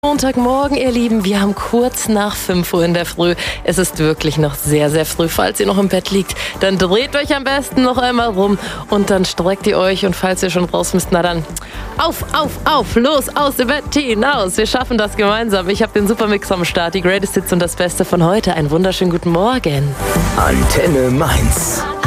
Montagmorgen, ihr Lieben, wir haben kurz nach 5 Uhr in der Früh. Es ist wirklich noch sehr, sehr früh. Falls ihr noch im Bett liegt, dann dreht euch am besten noch einmal rum und dann streckt ihr euch. Und falls ihr schon raus müsst, na dann auf, los, aus dem Bett hinaus. Wir schaffen das gemeinsam. Ich habe den Supermix am Start, die Greatest Hits und das Beste von heute. Einen wunderschönen guten Morgen. Antenne Mainz.